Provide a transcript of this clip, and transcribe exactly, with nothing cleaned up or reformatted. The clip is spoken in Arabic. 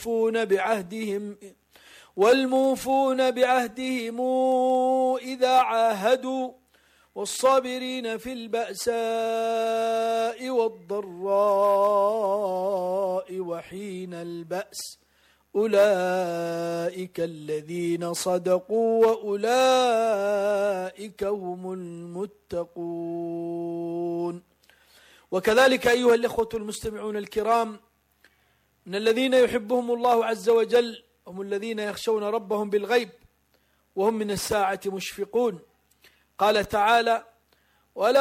والموفون بعهدهم والموفون بعهدهم إذا عاهدوا والصابرين في البأساء والضراء وحين البأس أولئك الذين صدقوا وأولئك هم المتقون. وكذلك أيها الإخوة المستمعون الكرام، من الذين يحبهم الله عز وجل هم الذين يخشون ربهم بالغيب وهم من الساعة مشفقون. قال تعالى: ولا